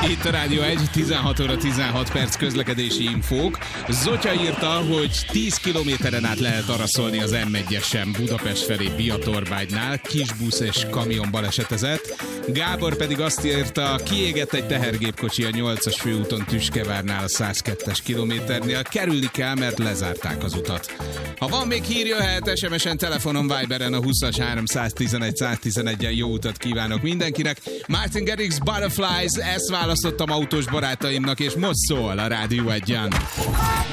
Itt a Rádió 1, 16 óra 16 perc közlekedési infók. Zotya írta, hogy 10 kilométeren át lehet araszolni az M1-esen Budapest felé Biatorbágynál. Kis busz és kamion balesetezett. Gábor pedig azt írta, kiégett egy tehergépkocsi a 8-as főúton Tüskevárnál a 102-es kilométernél. Kerülni kell, mert lezárták az utat. Ha van még hír, jöhet SMS-en, telefonon, Viberen a 20-as 311 111-en. Jó utat kívánok mindenkinek. Martin Garrix, Butterflies, ezt választottam autós barátaimnak, és most szól a Rádió 1-en.